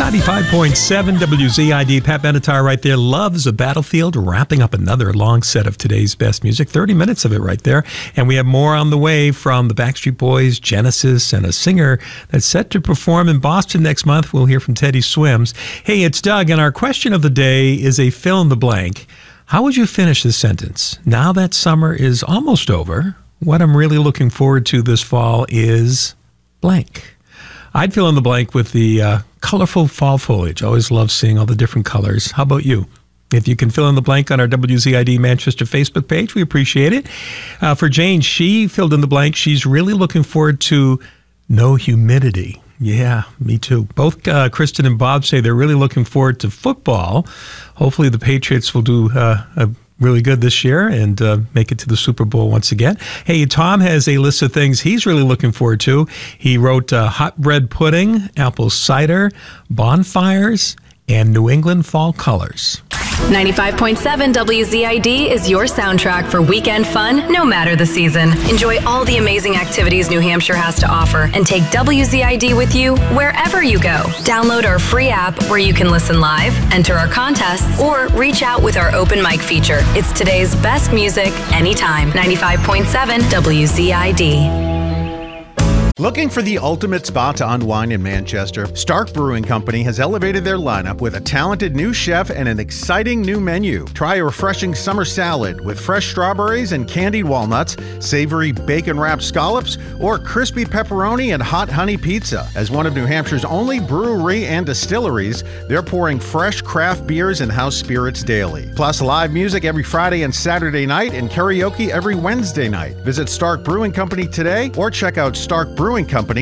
95.7 WZID. Pat Benatar right there. Love's a Battlefield, wrapping up another long set of today's best music. 30 minutes of it right there. And we have more on the way from the Backstreet Boys, Genesis, and a singer that's set to perform in Boston next month. We'll hear from Teddy Swims. Hey, it's Doug, and our question of the day is a fill in the blank. How would you finish this sentence? Now that summer is almost over, what I'm really looking forward to this fall is blank. I'd fill in the blank with the colorful fall foliage. I always love seeing all the different colors. How about you? If you can fill in the blank on our WZID Manchester Facebook page, we appreciate it. For Jane, she filled in the blank. She's really looking forward to no humidity. Yeah, me too. Both Kristen and Bob say they're really looking forward to football. Hopefully the Patriots will do really good this year and make it to the Super Bowl once again. Hey, Tom has a list of things he's really looking forward to. He wrote hot bread pudding, apple cider, bonfires, and New England fall colors. 95.7 WZID is your soundtrack for weekend fun, no matter the season. Enjoy all the amazing activities New Hampshire has to offer and take WZID with you wherever you go. Download our free app where you can listen live, enter our contests, or reach out with our open mic feature. It's today's best music anytime. 95.7 WZID. Looking for the ultimate spot to unwind in Manchester? Stark Brewing Company has elevated their lineup with a talented new chef and an exciting new menu. Try a refreshing summer salad with fresh strawberries and candied walnuts, savory bacon-wrapped scallops, or crispy pepperoni and hot honey pizza. As one of New Hampshire's only brewery and distilleries, they're pouring fresh craft beers and house spirits daily. Plus live music every Friday and Saturday night and karaoke every Wednesday night. Visit Stark Brewing Company today or check out starkbrewingcompany.com.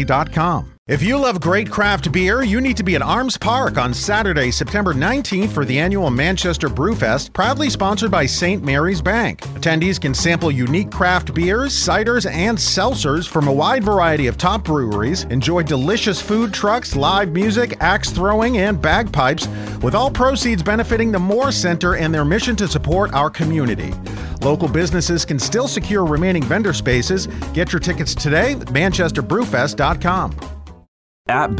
If you love great craft beer, you need to be at Arms Park on Saturday, September 19th for the annual Manchester Brewfest, proudly sponsored by St. Mary's Bank. Attendees can sample unique craft beers, ciders, and seltzers from a wide variety of top breweries, enjoy delicious food trucks, live music, axe throwing, and bagpipes, with all proceeds benefiting the Moore Center and their mission to support our community. Local businesses can still secure remaining vendor spaces. Get your tickets today at manchesterbrewfest.com. At